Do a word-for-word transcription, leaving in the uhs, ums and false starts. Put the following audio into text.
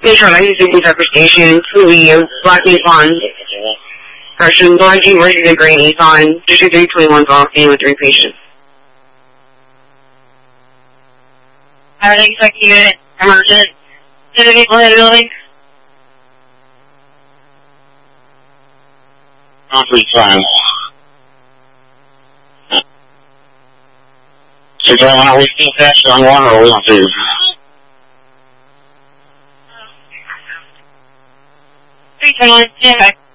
Metro License Pepper Station, two Williams, Black Nissan. Correction, Launching versus the Gray Nissan, District three twenty-one, Boston with three patients. Everything expecting unit, emergent. To the vehicle head building. Conference time. So, John, are we still catching on one or are we on two? three twenty-one, stand by.